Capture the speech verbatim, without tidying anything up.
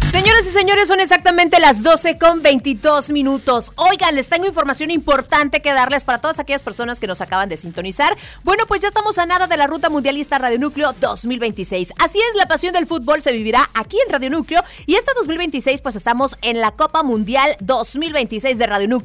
Señoras y señores, son exactamente las doce con veintidós minutos. Oigan, les tengo información importante que darles para todas aquellas personas que nos acaban de sintonizar. Bueno, pues ya estamos a nada de la Ruta Mundialista Radio Núcleo dos mil veintiséis. Así es, la pasión del fútbol se vivirá aquí en Radio Núcleo y este dos mil veintiséis pues estamos en la Copa Mundial dos mil veintiséis de Radio Núcleo.